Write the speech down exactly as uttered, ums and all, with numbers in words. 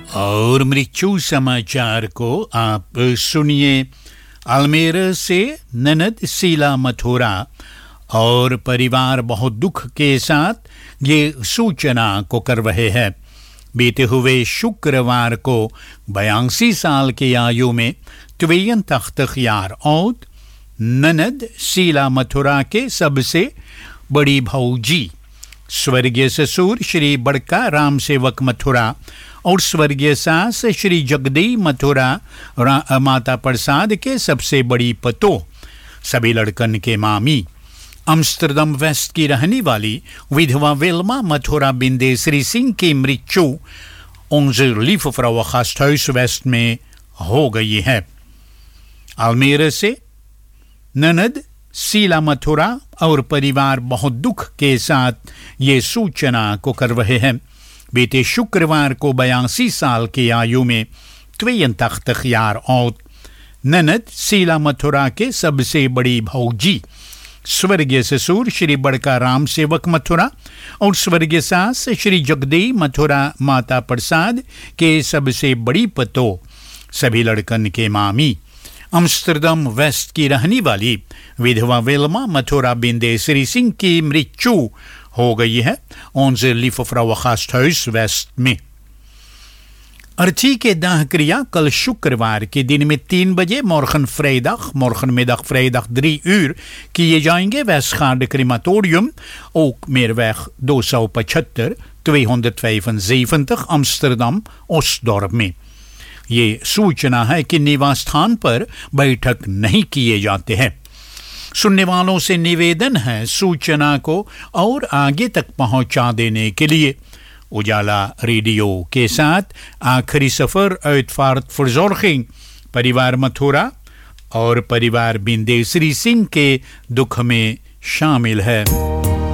और मृत्यु समाचार को आप सुनिए। अल्मेरा से ननद शीला मथुरा और परिवार बहुत दुख के साथ ये सूचना को कर रहे हैं। बीते हुए शुक्रवार को बयासी साल की आयु में त्वेयन तख्तखियार और ननद शीला मथुरा के सबसे बड़ी भौजी स्वर्गीय ससुर श्री बड़का राम सेवक मथुरा और स्वर्गीय सास श्री जगदेई मथुरा माता प्रसाद के सबसे बड़ी पतो सभी लड़कन के मामी अम्स्टरडम वेस्ट की रहने वाली विधवा वेल्मा मथुरा बिंदेश्री सिंह की मृत्यु onze lieve vrouwen gasthuis waste में हो गई है। अल्मेरा से ननद शीला मथुरा और परिवार बहुत दुख के साथ ये सूचना को कर रहे हैं। बीते शुक्रवार को बयासी साल की आयु में त्वेयन तख्तखियार और ननद शीला मथुरा के सबसे बड़ी भौजी स्वर्गीय ससुर श्री बड़का राम सेवक मथुरा और स्वर्गीय सास श्री जगदेई मथुरा माता प्रसाद के सबसे बड़ी पतो सभी लड़कन के मामी अम्स्टरडम वेस्ट की रहने वाली विधवा वेल्मा मथुरा बिंदेश्री सिंह की मृत्यु हो गई है। onze lieve vrouwen gasthuis waste में अर्थी के दाह क्रिया कल शुक्रवार के दिन में तीन बजे morgen vrijdag morgen middag vrijdag drie uur किए जाएंगे Westgaarde crematorium ook Meerweg दो सौ पचहत्तर tweehonderdvijfenzeventig Amsterdam Osdorp में। ये सूचना है कि निवास स्थान पर बैठक नहीं किए जाते हैं। सुनने वालों से निवेदन है सूचना को और आगे तक पहुंचा देने के लिए। उजाला रेडियो के साथ आखिरी सफर uitvaart verzorging परिवार मथुरा और परिवार बिंदेश्री सिंह के दुख में शामिल है।